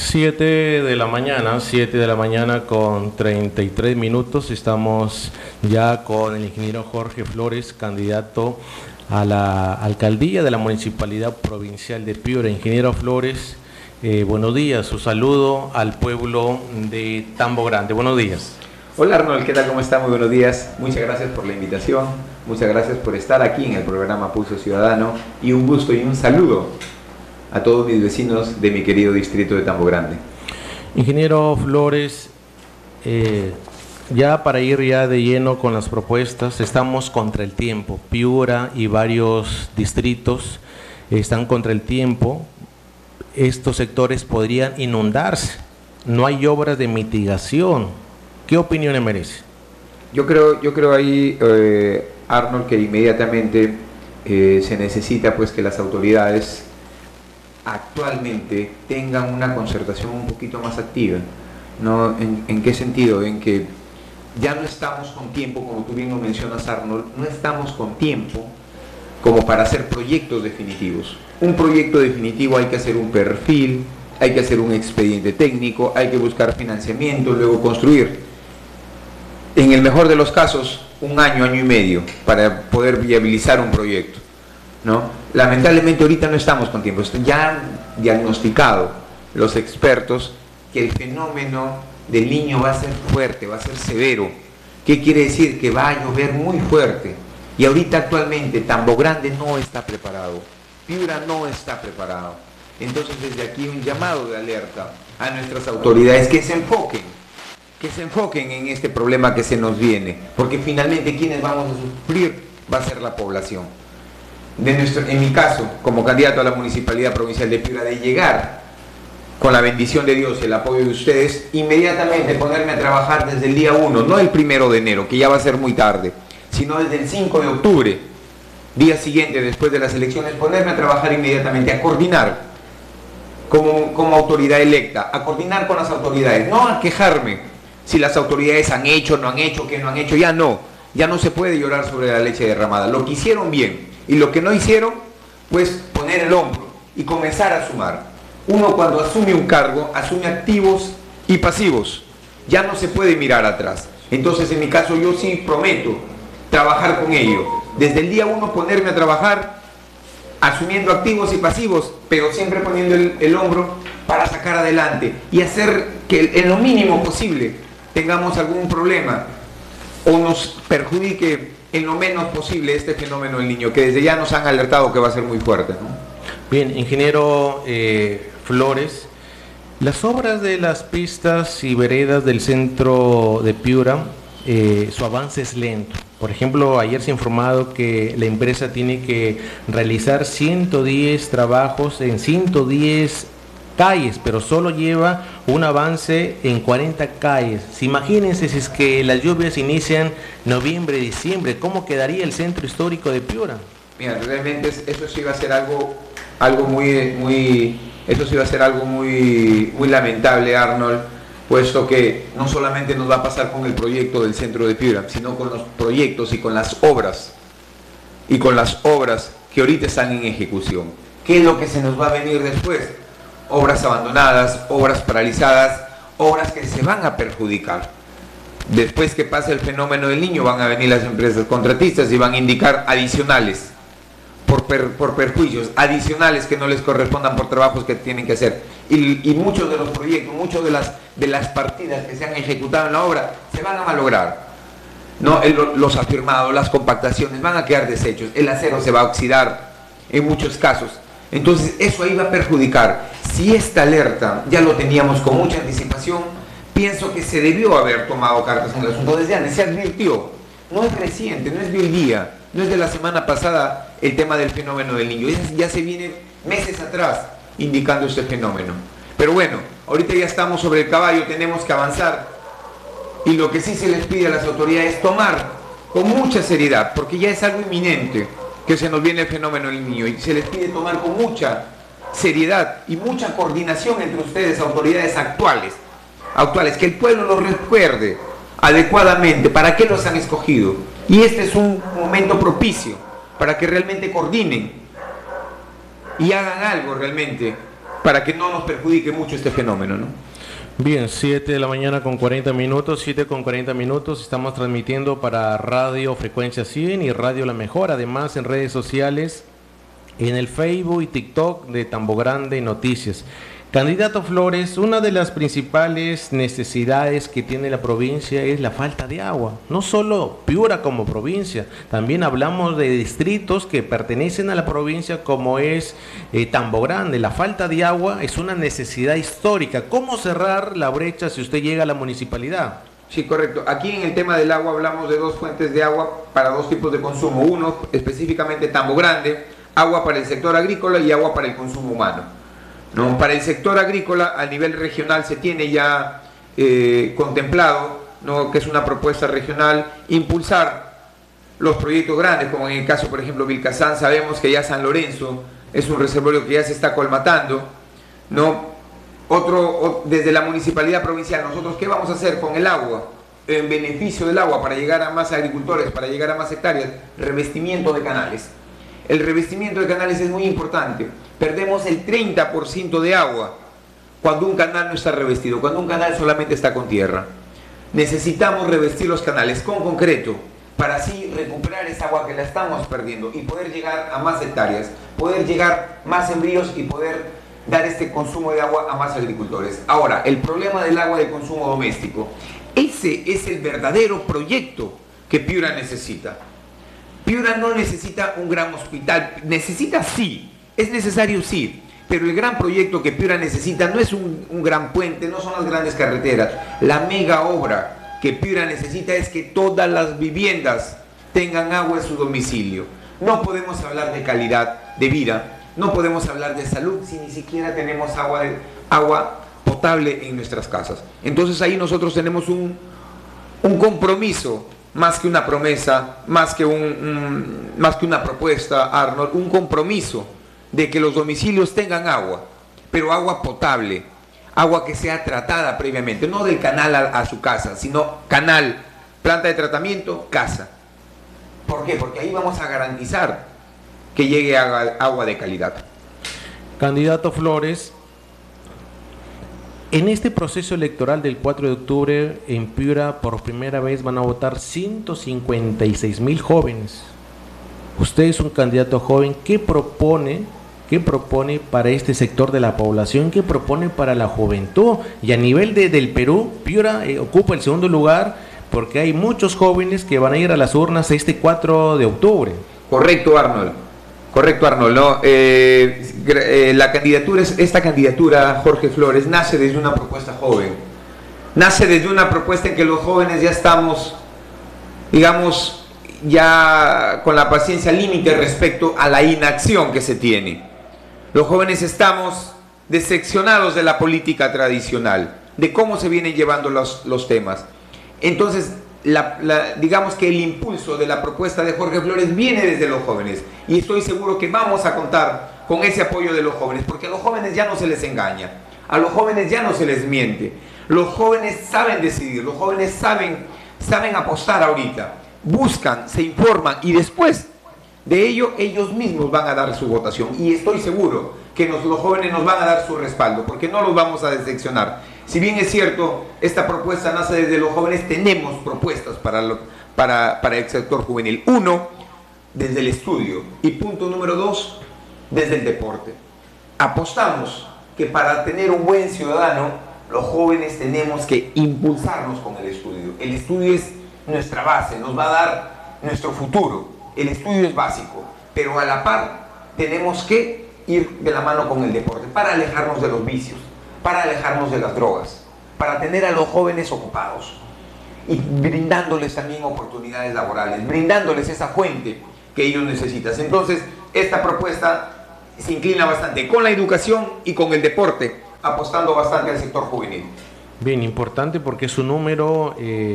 7 de la mañana con 33 minutos. Estamos ya con el ingeniero Jorge Flores, candidato a la alcaldía de la Municipalidad Provincial de Piura. Ingeniero Flores, buenos días, su saludo al pueblo de Tambo Grande. Buenos días. Hola Arnold, ¿qué tal? ¿Cómo está? Muy buenos días. Muchas gracias por la invitación, muchas gracias por estar aquí en el programa Pulso Ciudadano y un gusto y un saludo a todos mis vecinos de mi querido distrito de Tambo Grande. Ingeniero Flores, ya para ir ya de lleno con las propuestas, estamos contra el tiempo. Piura y varios distritos están contra el tiempo. Estos sectores podrían inundarse. No hay obras de mitigación. ¿Qué opinión le merece? Yo creo ahí, Arnold, que inmediatamente se necesita pues que las autoridades actualmente tengan una concertación un poquito más activa, ¿no? ¿En qué sentido? En que ya no estamos con tiempo, como tú bien lo mencionas, Arnold, no estamos con tiempo como para hacer proyectos definitivos. Un proyecto definitivo hay que hacer un perfil, hay que hacer un expediente técnico, hay que buscar financiamiento, luego construir. En el mejor de los casos, un año, año y medio, para poder viabilizar un proyecto, ¿no? Lamentablemente ahorita no estamos con tiempo. Ya han diagnosticado los expertos que el fenómeno del Niño va a ser fuerte, va a ser severo. ¿Qué quiere decir? Que va a llover muy fuerte. Y ahorita actualmente Tambo Grande no está preparado, Piura no está preparado. Entonces desde aquí un llamado de alerta a nuestras autoridades que se enfoquen en este problema que se nos viene, porque finalmente quienes vamos a sufrir va a ser la población. En mi caso, como candidato a la Municipalidad Provincial de Piura, de llegar con la bendición de Dios y el apoyo de ustedes, inmediatamente ponerme a trabajar desde el día 1, no el 1 de enero, que ya va a ser muy tarde, sino desde el 5 de octubre, día siguiente después de las elecciones, ponerme a trabajar inmediatamente, a coordinar como autoridad electa, a coordinar con las autoridades, no a quejarme si las autoridades han hecho, no han hecho, qué no han hecho, ya no se puede llorar sobre la leche derramada. Lo que hicieron bien y lo que no hicieron, pues poner el hombro y comenzar a sumar. Uno cuando asume un cargo, asume activos y pasivos, ya no se puede mirar atrás. Entonces en mi caso yo sí prometo trabajar con ello, desde el día 1 ponerme a trabajar, asumiendo activos y pasivos, pero siempre poniendo el hombro para sacar adelante y hacer que en lo mínimo posible tengamos algún problema o nos perjudique en lo menos posible este fenómeno del Niño, que desde ya nos han alertado que va a ser muy fuerte, ¿no? Bien, ingeniero Flores, las obras de las pistas y veredas del centro de Piura, su avance es lento. Por ejemplo, ayer se ha informado que la empresa tiene que realizar 110 trabajos en 110 calles, pero solo lleva un avance en 40 calles. Imagínense si es que las lluvias inician noviembre, diciembre, ¿cómo quedaría el centro histórico de Piura? Mira, realmente eso sí va a ser algo muy lamentable, Arnold, puesto que no solamente nos va a pasar con el proyecto del centro de Piura, sino con los proyectos y con las obras que ahorita están en ejecución. ¿Qué es lo que se nos va a venir después? Obras abandonadas, obras paralizadas, obras que se van a perjudicar. Después que pase el fenómeno del Niño van a venir las empresas contratistas y van a indicar adicionales por perjuicios, adicionales que no les correspondan por trabajos que tienen que hacer. Y muchos de los proyectos, muchas de las partidas que se han ejecutado en la obra se van a malograr, ¿no? Los afirmados, las compactaciones van a quedar deshechos, el acero se va a oxidar en muchos casos. Entonces eso ahí va a perjudicar. Si esta alerta ya lo teníamos con mucha anticipación, pienso que se debió haber tomado cartas en el asunto desde antes, se advirtió. No es reciente, no es de hoy día, no es de la semana pasada el tema del fenómeno del Niño, ya se viene meses atrás indicando este fenómeno. Pero bueno, ahorita ya estamos sobre el caballo, tenemos que avanzar y lo que sí se les pide a las autoridades es tomar con mucha seriedad, porque ya es algo inminente que se nos viene el fenómeno del Niño y se les pide tomar con mucha seriedad y mucha coordinación entre ustedes, autoridades actuales, que el pueblo los recuerde adecuadamente para qué los han escogido, y este es un momento propicio para que realmente coordinen y hagan algo realmente para que no nos perjudique mucho este fenómeno, ¿no? Bien, 7 de la mañana con 40 minutos, 7 con 40 minutos, estamos transmitiendo para Radio Frecuencia 100 y Radio La Mejor, además en redes sociales, en el Facebook y TikTok de Tambo Grande Noticias. Candidato Flores, una de las principales necesidades que tiene la provincia es la falta de agua. No solo Piura como provincia, también hablamos de distritos que pertenecen a la provincia como es Tambo Grande. La falta de agua es una necesidad histórica. ¿Cómo cerrar la brecha si usted llega a la municipalidad? Sí, correcto. Aquí en el tema del agua hablamos de dos fuentes de agua para dos tipos de consumo. Uno, específicamente Tambo Grande, agua para el sector agrícola y agua para el consumo humano. ¿No? Para el sector agrícola a nivel regional se tiene ya contemplado, ¿no?, que es una propuesta regional, impulsar los proyectos grandes, como en el caso, por ejemplo, Vilcazán. Sabemos que ya San Lorenzo es un reservorio que ya se está colmatando, ¿no? Desde la municipalidad provincial, nosotros ¿qué vamos a hacer con el agua? En beneficio del agua, para llegar a más agricultores, para llegar a más hectáreas, revestimiento de canales. El revestimiento de canales es muy importante. Perdemos el 30% de agua cuando un canal no está revestido, cuando un canal solamente está con tierra. Necesitamos revestir los canales con concreto para así recuperar esa agua que la estamos perdiendo y poder llegar a más hectáreas, poder llegar más sembríos y poder dar este consumo de agua a más agricultores. Ahora, el problema del agua de consumo doméstico, ese es el verdadero proyecto que Piura necesita. Piura no necesita un gran hospital, necesita sí, es necesario sí, pero el gran proyecto que Piura necesita no es un gran puente, no son las grandes carreteras. La mega obra que Piura necesita es que todas las viviendas tengan agua en su domicilio. No podemos hablar de calidad de vida, no podemos hablar de salud si ni siquiera tenemos agua potable en nuestras casas. Entonces ahí nosotros tenemos un compromiso, más que una promesa, más que una propuesta, Arnold, un compromiso de que los domicilios tengan agua, pero agua potable, agua que sea tratada previamente, no del canal a su casa, sino canal, planta de tratamiento, casa. ¿Por qué? Porque ahí vamos a garantizar que llegue agua de calidad. Candidato Flores, en este proceso electoral del 4 de octubre en Piura por primera vez van a votar 156,000 jóvenes. Usted es un candidato joven. ¿Qué propone para este sector de la población? ¿Qué propone para la juventud? Y a nivel del Perú, Piura ocupa el segundo lugar porque hay muchos jóvenes que van a ir a las urnas este 4 de octubre. Correcto, Arnold, ¿no? Esta candidatura, Jorge Flores, nace desde una propuesta joven. Nace desde una propuesta en que los jóvenes ya estamos, digamos, ya con la paciencia límite respecto a la inacción que se tiene. Los jóvenes estamos decepcionados de la política tradicional, de cómo se vienen llevando los temas. Entonces, digamos que el impulso de la propuesta de Jorge Flores viene desde los jóvenes y estoy seguro que vamos a contar con ese apoyo de los jóvenes, porque a los jóvenes ya no se les engaña, a los jóvenes ya no se les miente, los jóvenes saben decidir, los jóvenes saben apostar ahorita, buscan, se informan y después de ello ellos mismos van a dar su votación y estoy seguro que los jóvenes nos van a dar su respaldo porque no los vamos a decepcionar. Si bien es cierto, esta propuesta nace desde los jóvenes, tenemos propuestas para el sector juvenil. Uno, desde el estudio. Y punto número dos, desde el deporte. Apostamos que para tener un buen ciudadano, los jóvenes tenemos que impulsarnos con el estudio. El estudio es nuestra base, nos va a dar nuestro futuro. El estudio es básico, pero a la par tenemos que ir de la mano con el deporte para alejarnos de los vicios, para alejarnos de las drogas, para tener a los jóvenes ocupados y brindándoles también oportunidades laborales, brindándoles esa fuente que ellos necesitan. Entonces, esta propuesta se inclina bastante con la educación y con el deporte, apostando bastante al sector juvenil. Bien, importante porque es un número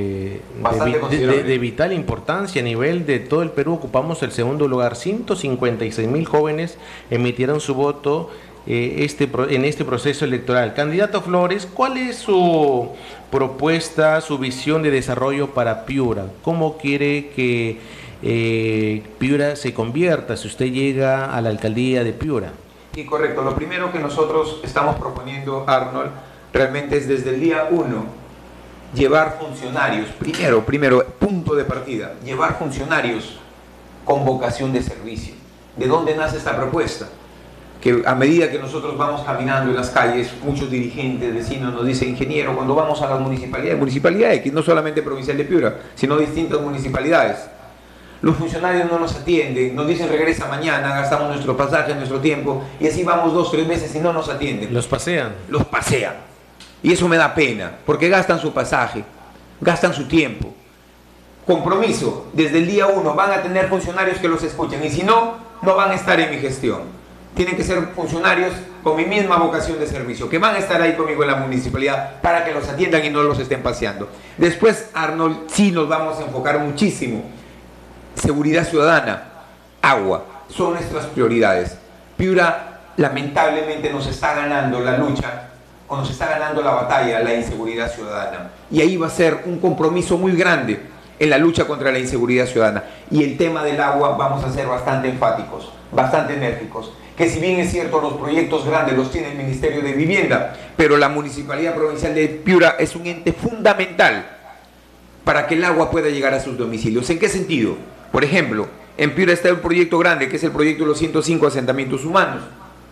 de vital importancia. A nivel de todo el Perú ocupamos el segundo lugar. 156,000 jóvenes emitieron su voto en este proceso electoral. Candidato Flores, ¿cuál es su propuesta, su visión de desarrollo para Piura? ¿Cómo quiere que Piura se convierta si usted llega a la alcaldía de Piura? Sí, correcto. Lo primero que nosotros estamos proponiendo, Arnold, realmente es desde el día 1 llevar funcionarios, primero, punto de partida, llevar funcionarios con vocación de servicio. ¿De dónde nace esta propuesta? Que a medida que nosotros vamos caminando en las calles, muchos dirigentes, vecinos nos dicen: ingeniero, cuando vamos a las municipalidades X, no solamente provincial de Piura, sino distintas municipalidades, los funcionarios no nos atienden, nos dicen regresa mañana, gastamos nuestro pasaje, nuestro tiempo, y así vamos 2 o 3 meses y no nos atienden. Los pasean. Los pasean. Y eso me da pena, porque gastan su pasaje, gastan su tiempo. Compromiso, desde el día 1 van a tener funcionarios que los escuchen, y si no, no van a estar en mi gestión. Tienen que ser funcionarios con mi misma vocación de servicio, que van a estar ahí conmigo en la municipalidad para que los atiendan y no los estén paseando. Después, Arnold, sí nos vamos a enfocar muchísimo. Seguridad ciudadana, agua, son nuestras prioridades. Piura lamentablemente nos está ganando la lucha, o nos está ganando la batalla, la inseguridad ciudadana. Y ahí va a ser un compromiso muy grande en la lucha contra la inseguridad ciudadana. Y el tema del agua vamos a ser bastante enfáticos, bastante enérgicos. Que si bien es cierto, los proyectos grandes los tiene el Ministerio de Vivienda, pero la Municipalidad Provincial de Piura es un ente fundamental para que el agua pueda llegar a sus domicilios. ¿En qué sentido? Por ejemplo, en Piura está un proyecto grande, que es el proyecto de los 105 asentamientos humanos.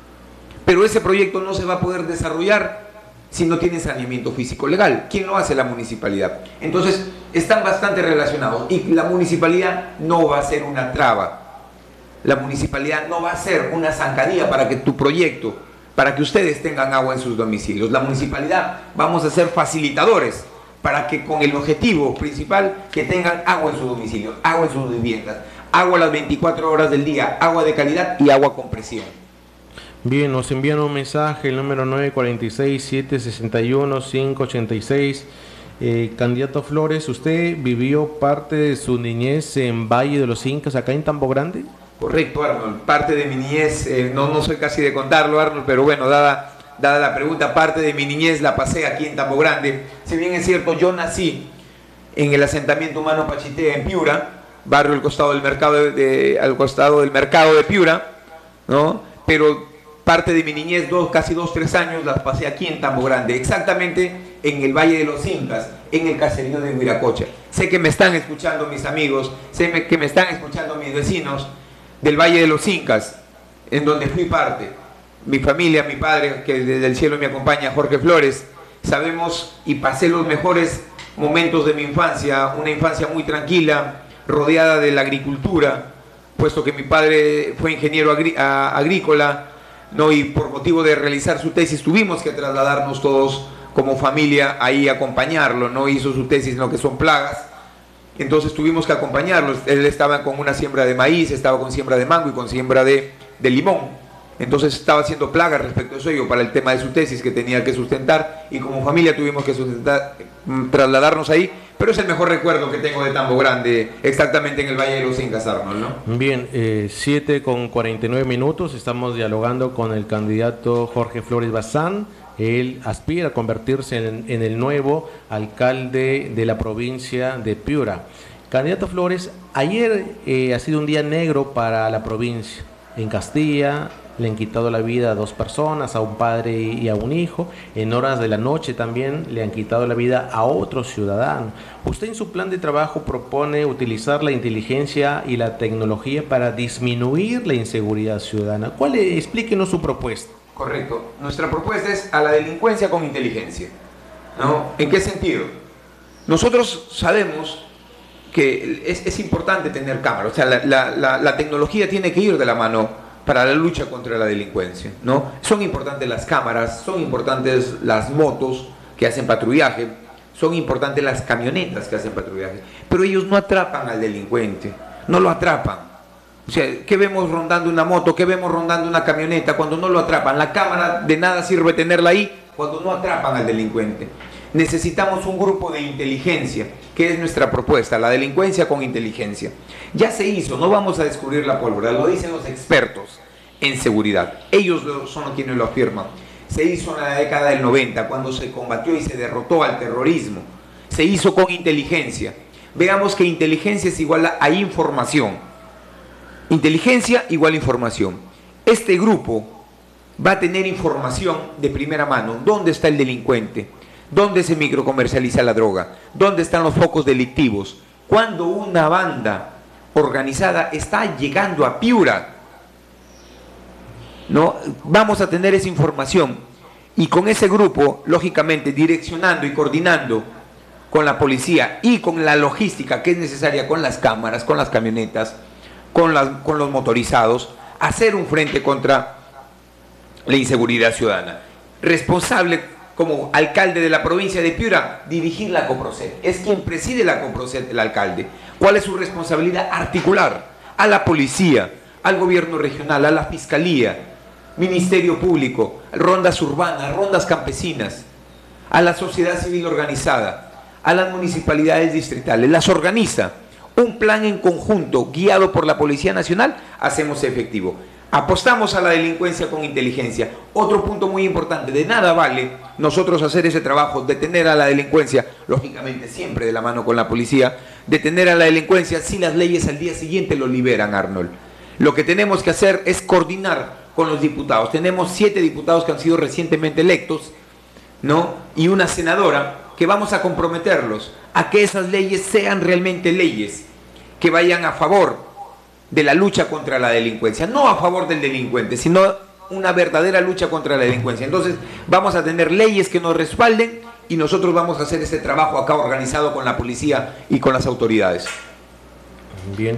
Pero ese proyecto no se va a poder desarrollar si no tiene saneamiento físico legal. ¿Quién lo hace? La municipalidad. Entonces, están bastante relacionados, y la municipalidad no va a ser una traba. La municipalidad no va a ser una zancadilla para que tu proyecto, para que ustedes tengan agua en sus domicilios. La municipalidad vamos a ser facilitadores para que, con el objetivo principal, que tengan agua en sus domicilios, agua en sus viviendas, agua las 24 horas del día, agua de calidad y agua con presión. Bien, nos envían un mensaje, el número 946-761-586. Candidato Flores, ¿usted vivió parte de su niñez en Valle de los Incas, acá en Tambo Grande? Correcto, Arnold. Parte de mi niñez, no soy casi de contarlo, Arnold, pero bueno, dada la pregunta, parte de mi niñez la pasé aquí en Tambo Grande. Si bien es cierto, yo nací en el asentamiento humano Pachitea, en Piura, barrio al costado del mercado de Piura, ¿no? Pero parte de mi niñez, casi 2-3 años, las pasé aquí en Tambo Grande, exactamente en el Valle de los Incas, en el caserío de Huiracocha. Sé que me están escuchando mis amigos, sé que me están escuchando mis vecinos del Valle de los Incas, en donde fui parte. Mi familia, mi padre, que desde el cielo me acompaña, Jorge Flores, sabemos y pasé los mejores momentos de mi infancia, una infancia muy tranquila, rodeada de la agricultura, puesto que mi padre fue ingeniero agrícola, ¿no? Y por motivo de realizar su tesis tuvimos que trasladarnos todos como familia ahí a acompañarlo, ¿no? Hizo su tesis en lo que son plagas, entonces tuvimos que acompañarlo. Él estaba con una siembra de maíz, estaba con siembra de mango y con siembra de limón, entonces estaba haciendo plagas respecto a eso para el tema de su tesis que tenía que sustentar, y como familia tuvimos que trasladarnos ahí. Pero es el mejor recuerdo que tengo de Tambo Grande, exactamente en el Valle de los Incas, Arnold, ¿no? Bien, 7:49, estamos dialogando con el candidato Jorge Flores Bazán. Él aspira a convertirse en el nuevo alcalde de la provincia de Piura. Candidato Flores, ayer ha sido un día negro para la provincia. En Castilla le han quitado la vida a 2 personas, a un padre y a un hijo. En horas de la noche también le han quitado la vida a otro ciudadano. Usted en su plan de trabajo propone utilizar la inteligencia y la tecnología para disminuir la inseguridad ciudadana. Explíquenos su propuesta. Correcto. Nuestra propuesta es a la delincuencia con inteligencia, ¿no? ¿En qué sentido? Nosotros sabemos que es importante tener cámaras, o sea, la tecnología tiene que ir de la mano para la lucha contra la delincuencia, ¿no? Son importantes las cámaras, son importantes las motos que hacen patrullaje, son importantes las camionetas que hacen patrullaje, pero ellos no atrapan al delincuente, no lo atrapan. O sea, ¿qué vemos rondando una moto? ¿Qué vemos rondando una camioneta cuando no lo atrapan? La cámara de nada sirve tenerla ahí cuando no atrapan al delincuente. Necesitamos un grupo de inteligencia, que es nuestra propuesta, la delincuencia con inteligencia. Ya se hizo, no vamos a descubrir la pólvora, lo dicen los expertos en seguridad. Ellos son quienes lo afirman. Se hizo en la década del 90, cuando se combatió y se derrotó al terrorismo. Se hizo con inteligencia. Veamos que inteligencia es igual a información. Inteligencia igual a información. Este grupo va a tener información de primera mano. ¿Dónde está el delincuente? ¿Dónde se microcomercializa la droga? ¿Dónde están los focos delictivos? Cuando una banda organizada está llegando a Piura, ¿no? Vamos a tener esa información y con ese grupo, lógicamente, direccionando y coordinando con la policía y con la logística que es necesaria, con las cámaras, con las camionetas, con los motorizados, hacer un frente contra la inseguridad ciudadana. Responsable como alcalde de la provincia de Piura, dirigir la Coproced. Es quien preside la Coproced, el alcalde. ¿Cuál es su responsabilidad? Articular a la policía, al gobierno regional, a la fiscalía, Ministerio Público, rondas urbanas, rondas campesinas, a la sociedad civil organizada, a las municipalidades distritales. Las organiza. Un plan en conjunto, guiado por la Policía Nacional, hacemos efectivo. Apostamos a la delincuencia con inteligencia. Otro punto muy importante, de nada vale nosotros hacer ese trabajo, detener a la delincuencia, lógicamente siempre de la mano con la policía, detener a la delincuencia si las leyes al día siguiente lo liberan, Arnold. Lo que tenemos que hacer es coordinar con los diputados. Tenemos 7 diputados que han sido recientemente electos, ¿no? Y una senadora, que vamos a comprometerlos a que esas leyes sean realmente leyes que vayan a favor de la lucha contra la delincuencia, no a favor del delincuente, sino una verdadera lucha contra la delincuencia. Entonces vamos a tener leyes que nos respalden y nosotros vamos a hacer ese trabajo acá organizado con la policía y con las autoridades. Bien.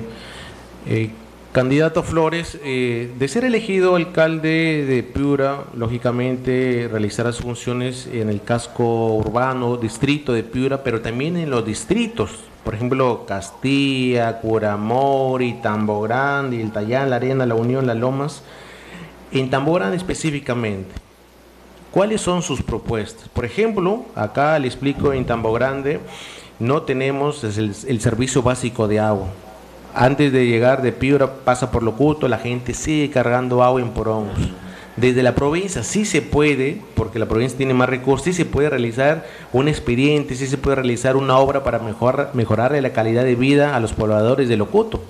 Candidato Flores, de ser elegido alcalde de Piura, lógicamente realizará sus funciones en el casco urbano, distrito de Piura, pero también en los distritos, por ejemplo, Castilla, Curamori, Tambo Grande, El Tallán, La Arena, La Unión, Las Lomas. En Tambo Grande específicamente, ¿cuáles son sus propuestas? Por ejemplo, acá le explico, en Tambo Grande no tenemos el servicio básico de agua. Antes de llegar de Piura, pasa por Locuto, la gente sigue cargando agua en porongos. Desde la provincia sí se puede, porque la provincia tiene más recursos, sí se puede realizar un expediente, sí se puede realizar una obra para mejorarle la calidad de vida a los pobladores de Locuto.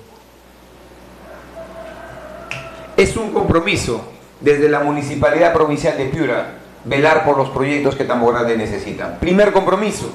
Es un compromiso desde la Municipalidad Provincial de Piura velar por los proyectos que Tambo Grande necesitan. Primer compromiso,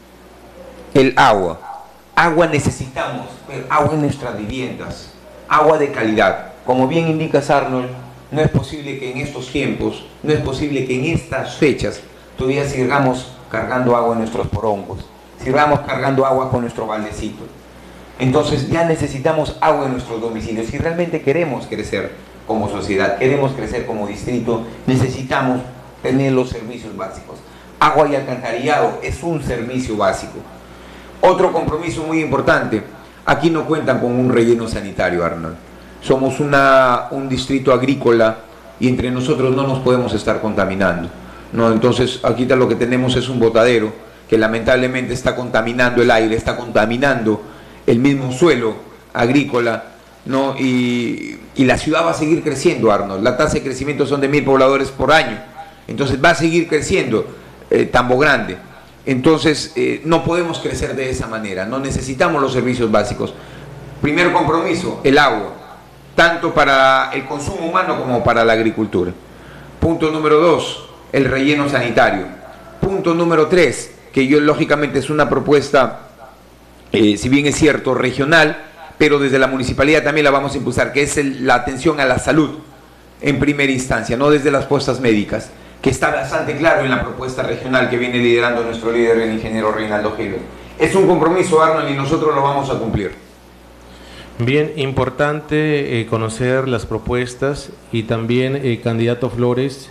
el agua. Agua necesitamos, pero agua en nuestras viviendas, agua de calidad. Como bien indicas, Arnold, no es posible que en estos tiempos, no es posible que en estas fechas todavía sigamos cargando agua en nuestros porongos, sigamos cargando agua con nuestro baldecito. Entonces ya necesitamos agua en nuestros domicilios. Si realmente queremos crecer como sociedad, queremos crecer como distrito, necesitamos tener los servicios básicos. Agua y alcantarillado es un servicio básico. Otro compromiso muy importante, aquí no cuentan con un relleno sanitario, Arnold. Somos un distrito agrícola y entre nosotros no nos podemos estar contaminando, ¿no? Entonces aquí lo que tenemos es un botadero que lamentablemente está contaminando el aire, está contaminando el mismo suelo agrícola, ¿no? Y la ciudad va a seguir creciendo, Arnold. La tasa de crecimiento son de 1000 pobladores por año, entonces va a seguir creciendo Tambo Grande. Entonces no podemos crecer de esa manera, no necesitamos los servicios básicos. Primer compromiso, el agua, tanto para el consumo humano como para la agricultura. Punto número 2, el relleno sanitario. Punto número 3, que yo lógicamente es una propuesta, si bien es cierto, regional, pero desde la municipalidad también la vamos a impulsar, que es la atención a la salud en primera instancia, no desde las postas médicas, que está bastante claro en la propuesta regional que viene liderando nuestro líder, el ingeniero Reinaldo Giles. Es un compromiso, Arnold, y nosotros lo vamos a cumplir. Bien, importante conocer las propuestas y también, candidato Flores,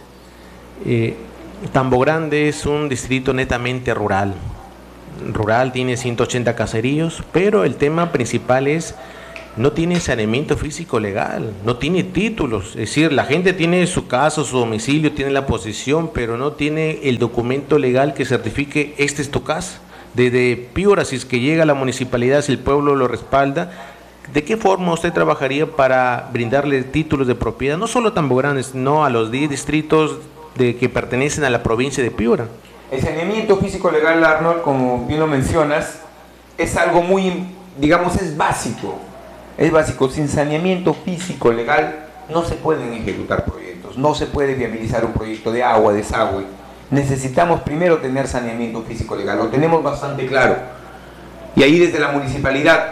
Tambo Grande es un distrito netamente rural. Rural, tiene 180 caseríos, pero el tema principal es no tiene saneamiento físico legal, no tiene títulos, es decir, la gente tiene su casa, su domicilio, tiene la posesión, pero no tiene el documento legal que certifique esta es tu casa. Desde Piura, si es que llega a la municipalidad, si el pueblo lo respalda, ¿de qué forma usted trabajaría para brindarle títulos de propiedad, no solo a Tambo Grande, sino a los 10 distritos que pertenecen a la provincia de Piura? El saneamiento físico legal, Arnold, como bien lo mencionas, es algo muy, digamos, es básico. Es básico, sin saneamiento físico legal no se pueden ejecutar proyectos. proyectos. No se puede viabilizar un proyecto de agua, desagüe. Necesitamos primero tener saneamiento físico legal, lo tenemos bastante claro. Y ahí desde la municipalidad